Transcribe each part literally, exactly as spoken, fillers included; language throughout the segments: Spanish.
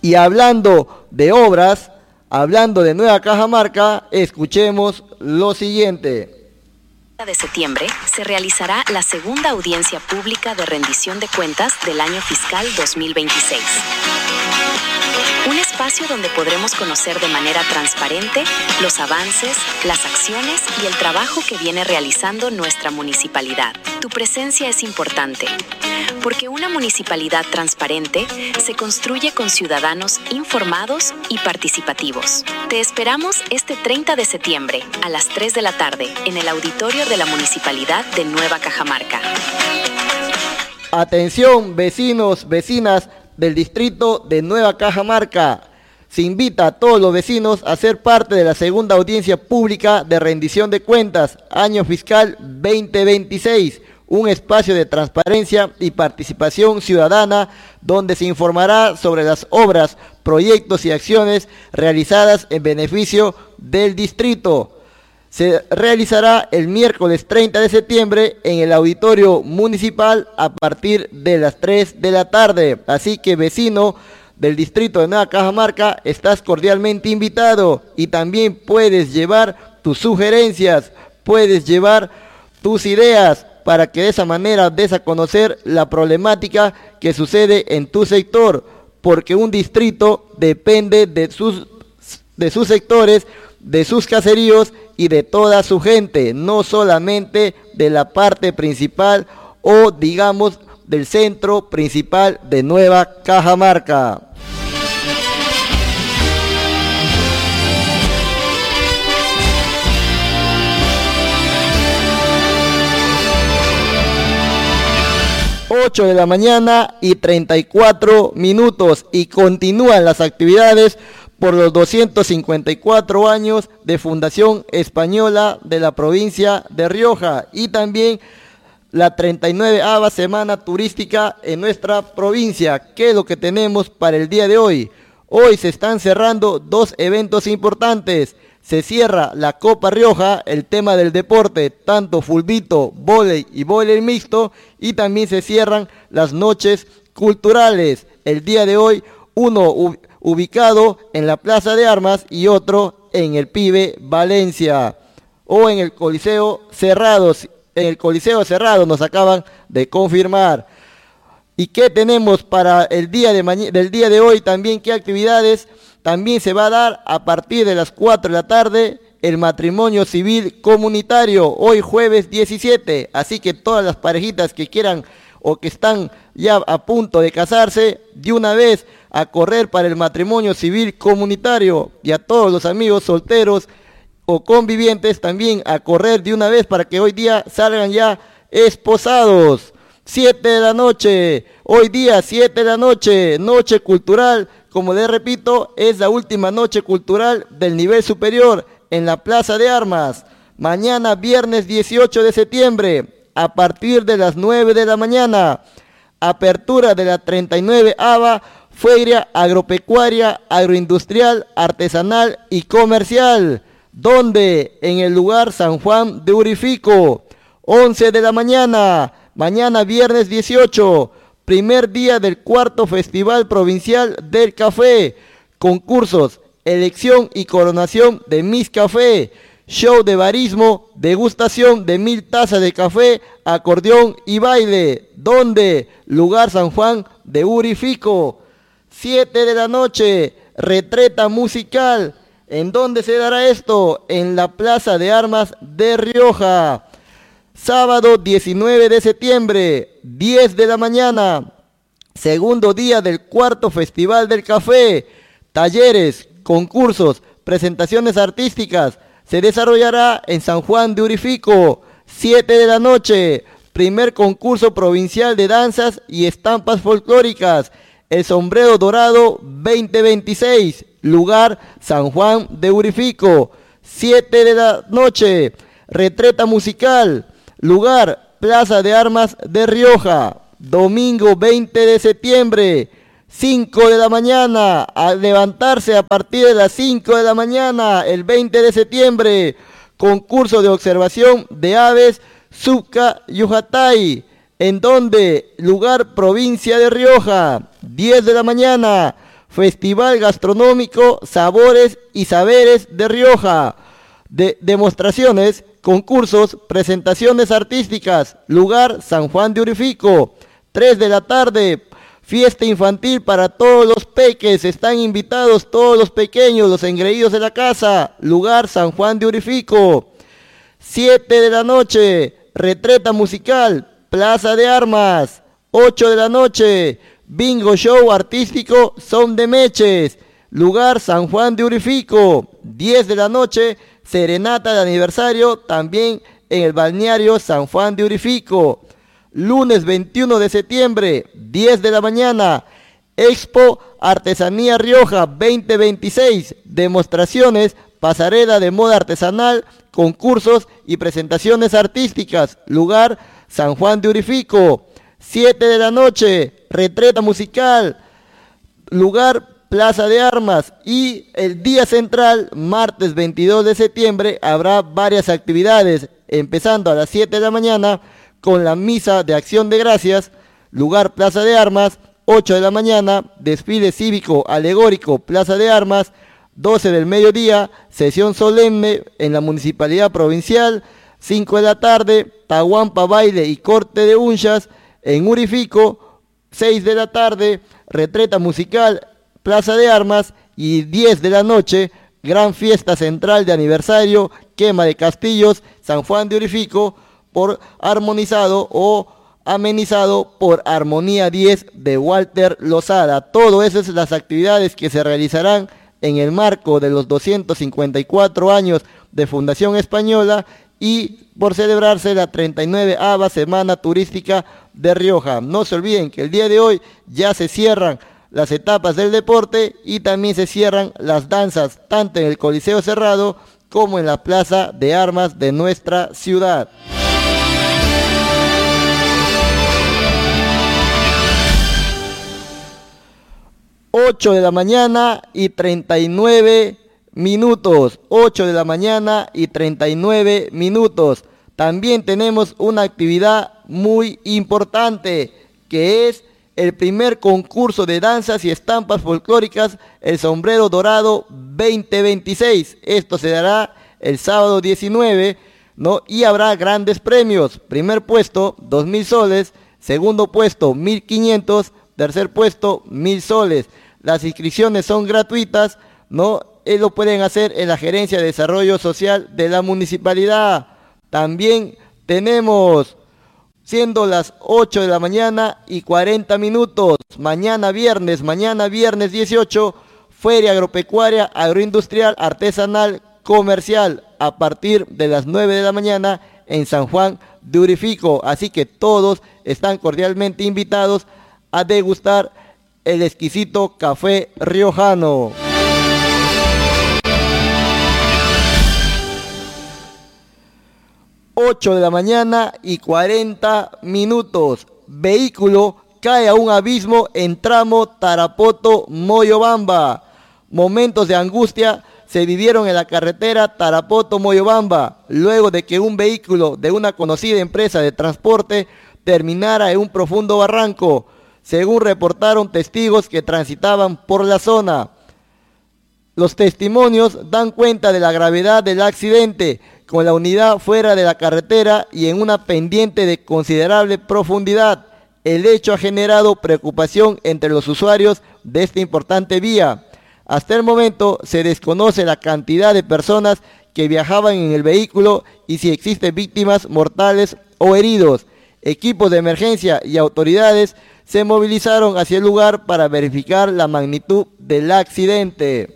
Y hablando de obras, hablando de Nueva Cajamarca, escuchemos lo siguiente. De septiembre se realizará la segunda audiencia pública de rendición de cuentas del año fiscal dos mil veintiséis. Un espacio donde podremos conocer de manera transparente los avances, las acciones y el trabajo que viene realizando nuestra municipalidad. Tu presencia es importante, porque una municipalidad transparente se construye con ciudadanos informados y participativos. Te esperamos este treinta de septiembre a las tres de la tarde en el auditorio de la Municipalidad de Nueva Cajamarca. Atención, vecinos, vecinas del distrito de Nueva Cajamarca. Se invita a todos los vecinos a ser parte de la segunda audiencia pública de rendición de cuentas, año fiscal veinte veintiséis, un espacio de transparencia y participación ciudadana donde se informará sobre las obras, proyectos y acciones realizadas en beneficio del distrito. Se realizará el miércoles treinta de septiembre en el auditorio municipal a partir de las tres de la tarde. Así que, vecino del distrito de Nueva Cajamarca, estás cordialmente invitado y también puedes llevar tus sugerencias, puedes llevar tus ideas para que de esa manera des a conocer la problemática que sucede en tu sector, porque un distrito depende de sus, de sus sectores, de sus caseríos y de toda su gente, no solamente de la parte principal o digamos del centro principal de Nueva Cajamarca. ocho de la mañana y treinta y cuatro minutos y continúan las actividades por los doscientos cincuenta y cuatro años de Fundación Española de la provincia de Rioja y también la treinta y nueve Semana Turística en nuestra provincia. ¿Qué es lo que tenemos para el día de hoy? Hoy se están cerrando dos eventos importantes. Se cierra la Copa Rioja, el tema del deporte, tanto fulbito, vóley y vóley mixto, y también se cierran las noches culturales. El día de hoy, uno ubicado en la Plaza de Armas y otro en el Pibe Valencia o en el Coliseo Cerrado. En el Coliseo Cerrado nos acaban de confirmar. ¿Y qué tenemos para el día de mañana, del día de hoy también? ¿Qué actividades? También se va a dar a partir de las cuatro de la tarde el matrimonio civil comunitario, hoy jueves diecisiete. Así que todas las parejitas que quieran o que están ya a punto de casarse, de una vez a correr para el matrimonio civil comunitario, y a todos los amigos solteros o convivientes también a correr de una vez para que hoy día salgan ya esposados. siete de la noche, hoy día siete de la noche, noche cultural, como les repito, es la última noche cultural del nivel superior en la Plaza de Armas. Mañana viernes dieciocho de septiembre, a partir de las nueve de la mañana, apertura de la treinta y nueve Feria Agropecuaria, Agroindustrial, Artesanal y Comercial, donde en el lugar San Juan de Urifico, once de la mañana, mañana viernes dieciocho, primer día del cuarto Festival Provincial del Café, concursos, elección y coronación de Miss Café, show de barismo, degustación de mil tazas de café, acordeón y baile, donde lugar San Juan de Urifico, siete de la noche, retreta musical. ¿En dónde se dará esto? En la Plaza de Armas de Rioja. Sábado diecinueve de septiembre, diez de la mañana, segundo día del cuarto Festival del Café, talleres, concursos, presentaciones artísticas, se desarrollará en San Juan de Urifico, siete de la noche, primer concurso provincial de danzas y estampas folclóricas, el sombrero dorado veinte veintiséis, lugar San Juan de Urifico, siete de la noche, retreta musical, lugar Plaza de Armas de Rioja, domingo veinte de septiembre, cinco de la mañana, a levantarse a partir de las cinco de la mañana, el veinte de septiembre, concurso de observación de aves Subca Yujatay, en donde lugar provincia de Rioja, diez de la mañana, Festival Gastronómico Sabores y Saberes de Rioja. De demostraciones, concursos, presentaciones artísticas. Lugar San Juan de Urifico. tres de la tarde. Fiesta infantil para todos los peques. Están invitados todos los pequeños, los engreídos de la casa. Lugar San Juan de Urifico. siete de la noche. Retreta musical. Plaza de Armas. ocho de la noche. Bingo show artístico Son de Meches. Lugar San Juan de Urifico. diez de la noche. Serenata de aniversario también en el balneario San Juan de Urifico. Lunes veintiuno de septiembre, diez de la mañana. Expo Artesanía Rioja veinte veintiséis. Demostraciones, pasarela de moda artesanal, concursos y presentaciones artísticas. Lugar San Juan de Urifico. siete de la noche. Retreta musical. Lugar Plaza de Armas. Y el día central, martes veintidós de septiembre, habrá varias actividades, empezando a las siete de la mañana con la misa de acción de gracias. Lugar Plaza de Armas. ocho de la mañana, desfile cívico alegórico Plaza de Armas. doce del mediodía, sesión solemne en la Municipalidad Provincial. cinco de la tarde, tahuampa, baile y corte de unchas en Urifico. seis de la tarde, retreta musical Plaza de Armas. Y diez de la noche, gran fiesta central de aniversario, quema de castillos, San Juan de Urifico, por armonizado o amenizado por Armonía diez de Walter Lozada. Todo eso es las actividades que se realizarán en el marco de los doscientos cincuenta y cuatro años de Fundación Española y por celebrarse la treinta y nueve Semana Turística de Rioja. No se olviden que el día de hoy ya se cierran las etapas del deporte y también se cierran las danzas, tanto en el Coliseo Cerrado como en la Plaza de Armas de nuestra ciudad. ocho de la mañana y treinta y nueve minutos. ocho de la mañana y treinta y nueve minutos. También tenemos una actividad muy importante, que es el primer concurso de danzas y estampas folclóricas, el Sombrero Dorado veinte veintiséis. Esto se dará el sábado diecinueve, ¿no? Y habrá grandes premios. Primer puesto, dos mil soles. Segundo puesto, mil quinientos. Tercer puesto, mil soles. Las inscripciones son gratuitas, ¿no? Eh, lo pueden hacer en la Gerencia de Desarrollo Social de la Municipalidad. También tenemos, siendo las ocho de la mañana y cuarenta minutos, mañana viernes, mañana viernes dieciocho, Feria Agropecuaria, Agroindustrial, Artesanal, Comercial, a partir de las nueve de la mañana en San Juan de Urifico. Así que todos están cordialmente invitados a degustar el exquisito café riojano. ocho de la mañana y cuarenta minutos. Vehículo cae a un abismo en tramo Tarapoto-Moyobamba. Momentos de angustia se vivieron en la carretera Tarapoto-Moyobamba, luego de que un vehículo de una conocida empresa de transporte terminara en un profundo barranco, según reportaron testigos que transitaban por la zona. Los testimonios dan cuenta de la gravedad del accidente, con la unidad fuera de la carretera y en una pendiente de considerable profundidad. El hecho ha generado preocupación entre los usuarios de esta importante vía. Hasta el momento se desconoce la cantidad de personas que viajaban en el vehículo y si existen víctimas mortales o heridos. Equipos de emergencia y autoridades se movilizaron hacia el lugar para verificar la magnitud del accidente.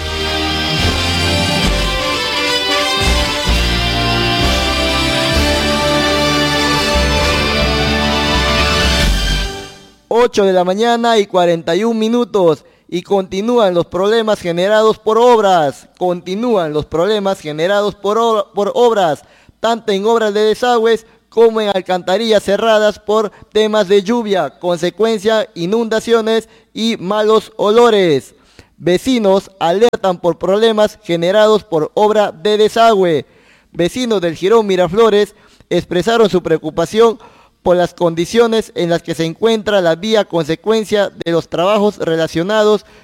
ocho de la mañana y cuarenta y un minutos y continúan los problemas generados por obras, continúan los problemas generados por, ob- por obras, tanto en obras de desagües como en alcantarillas cerradas por temas de lluvia, consecuencia inundaciones y malos olores. Vecinos alertan por problemas generados por obra de desagüe. Vecinos del Jirón Miraflores expresaron su preocupación por las condiciones en las que se encuentra la vía a consecuencia de los trabajos relacionados